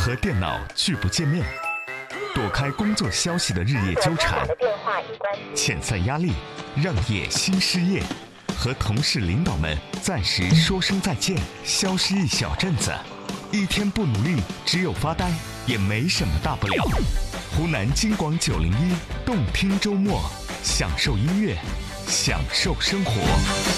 和电脑拒不见面，躲开工作消息的日夜纠缠，遣散压力，让野心失业，和同事领导们暂时说声再见，消失一小阵子，一天不努力，只有发呆，也没什么大不了。湖南金广901动听周末，享受音乐，享受生活。